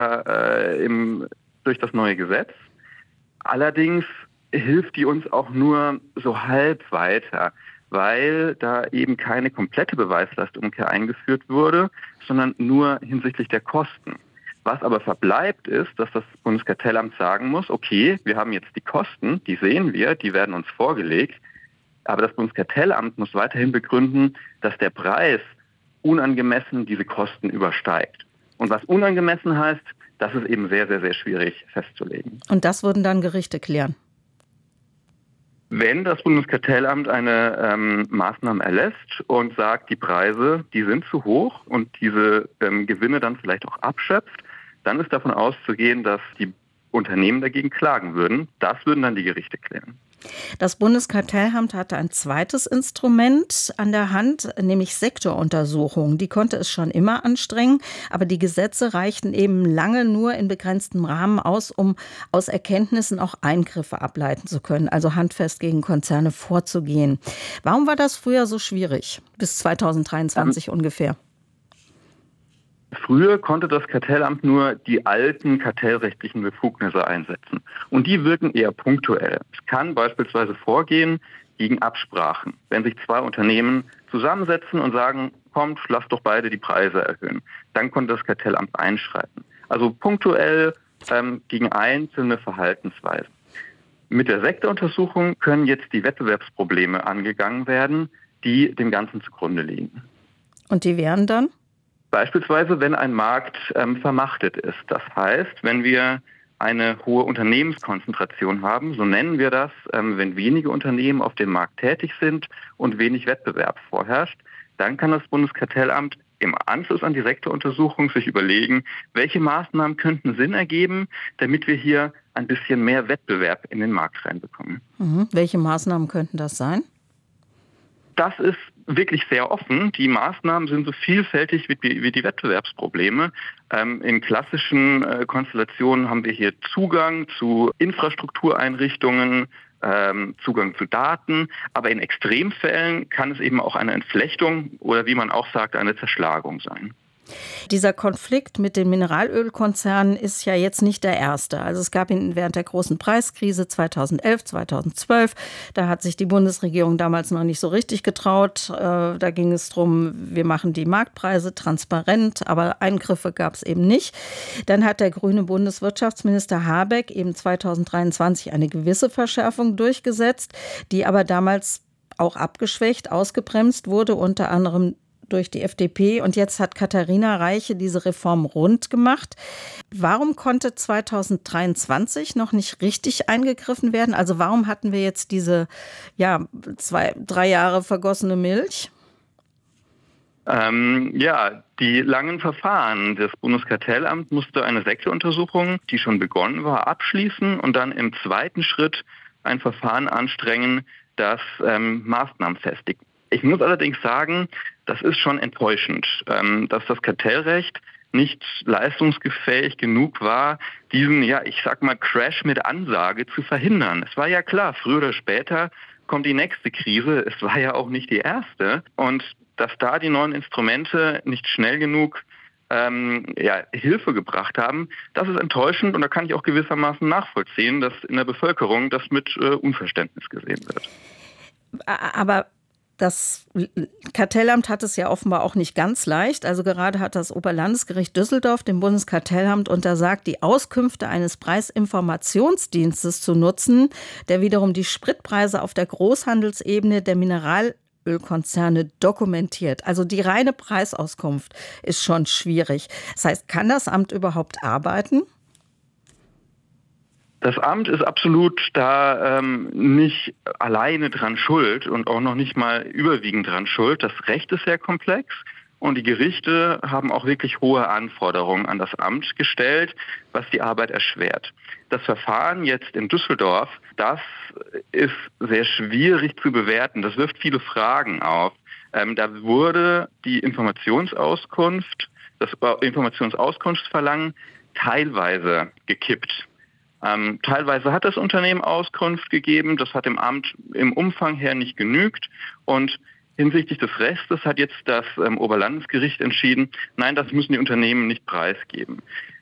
durch das neue Gesetz. Allerdings hilft die uns auch nur so halb weiter, weil da eben keine komplette Beweislastumkehr eingeführt wurde, sondern nur hinsichtlich der Kosten. Was aber verbleibt ist, dass das Bundeskartellamt sagen muss, okay, wir haben jetzt die Kosten, die sehen wir, die werden uns vorgelegt, aber das Bundeskartellamt muss weiterhin begründen, dass der Preis unangemessen diese Kosten übersteigt. Und was unangemessen heißt, das ist eben sehr, sehr, sehr schwierig festzulegen. Und das würden dann Gerichte klären? Wenn das Bundeskartellamt eine Maßnahme erlässt und sagt, die Preise, die sind zu hoch und diese Gewinne dann vielleicht auch abschöpft, dann ist davon auszugehen, dass die Unternehmen dagegen klagen würden. Das würden dann die Gerichte klären. Das Bundeskartellamt hatte ein zweites Instrument an der Hand, nämlich Sektoruntersuchungen. Die konnte es schon immer anstrengen, aber die Gesetze reichten eben lange nur in begrenztem Rahmen aus, um aus Erkenntnissen auch Eingriffe ableiten zu können, also handfest gegen Konzerne vorzugehen. Warum war das früher so schwierig, bis 2023 ungefähr? Früher konnte das Kartellamt nur die alten kartellrechtlichen Befugnisse einsetzen. Und die wirken eher punktuell. Es kann beispielsweise vorgehen gegen Absprachen. Wenn sich zwei Unternehmen zusammensetzen und sagen, kommt, lasst doch beide die Preise erhöhen, dann konnte das Kartellamt einschreiten. Also punktuell gegen einzelne Verhaltensweisen. Mit der Sektoruntersuchung können jetzt die Wettbewerbsprobleme angegangen werden, die dem Ganzen zugrunde liegen. Und die wären dann? Beispielsweise, wenn ein Markt vermachtet ist. Das heißt, wenn wir eine hohe Unternehmenskonzentration haben, so nennen wir das, wenn wenige Unternehmen auf dem Markt tätig sind und wenig Wettbewerb vorherrscht, dann kann das Bundeskartellamt im Anschluss an die Sektoruntersuchung sich überlegen, welche Maßnahmen könnten Sinn ergeben, damit wir hier ein bisschen mehr Wettbewerb in den Markt reinbekommen. Welche Maßnahmen könnten das sein? Das ist wirklich sehr offen. Die Maßnahmen sind so vielfältig wie die Wettbewerbsprobleme. In klassischen Konstellationen haben wir hier Zugang zu Infrastruktureinrichtungen, Zugang zu Daten. Aber in Extremfällen kann es eben auch eine Entflechtung oder wie man auch sagt, eine Zerschlagung sein. Dieser Konflikt mit den Mineralölkonzernen ist ja jetzt nicht der erste. Also es gab ihn während der großen Preiskrise 2011, 2012. Da hat sich die Bundesregierung damals noch nicht so richtig getraut. Da ging es darum, wir machen die Marktpreise transparent, aber Eingriffe gab es eben nicht. Dann hat der grüne Bundeswirtschaftsminister Habeck eben 2023 eine gewisse Verschärfung durchgesetzt, die aber damals auch abgeschwächt, ausgebremst wurde, unter anderem durch die FDP. Und jetzt hat Katharina Reiche diese Reform rund gemacht. Warum konnte 2023 noch nicht richtig eingegriffen werden? Also warum hatten wir jetzt diese 2-3 Jahre vergossene Milch? Die langen Verfahren. Das Bundeskartellamt musste eine Sektoruntersuchung, die schon begonnen war, abschließen und dann im zweiten Schritt ein Verfahren anstrengen, das Maßnahmen festigt. Ich muss allerdings sagen, das ist schon enttäuschend, dass das Kartellrecht nicht leistungsfähig genug war, diesen, Crash mit Ansage zu verhindern. Es war ja klar, früher oder später kommt die nächste Krise. Es war ja auch nicht die erste. Und dass da die neuen Instrumente nicht schnell genug Hilfe gebracht haben, das ist enttäuschend. Und da kann ich auch gewissermaßen nachvollziehen, dass in der Bevölkerung das mit Unverständnis gesehen wird. Aber das Kartellamt hat es ja offenbar auch nicht ganz leicht. Also gerade hat das Oberlandesgericht Düsseldorf dem Bundeskartellamt untersagt, die Auskünfte eines Preisinformationsdienstes zu nutzen, der wiederum die Spritpreise auf der Großhandelsebene der Mineralölkonzerne dokumentiert. Also die reine Preisauskunft ist schon schwierig. Das heißt, kann das Amt überhaupt arbeiten? Das Amt ist absolut da nicht alleine dran schuld und auch noch nicht mal überwiegend dran schuld. Das Recht ist sehr komplex und die Gerichte haben auch wirklich hohe Anforderungen an das Amt gestellt, was die Arbeit erschwert. Das Verfahren jetzt in Düsseldorf, das ist sehr schwierig zu bewerten. Das wirft viele Fragen auf. Da wurde die das Informationsauskunftsverlangen teilweise gekippt. Teilweise hat das Unternehmen Auskunft gegeben, das hat dem Amt im Umfang her nicht genügt und hinsichtlich des Restes hat jetzt das Oberlandesgericht entschieden, nein, das müssen die Unternehmen nicht preisgeben.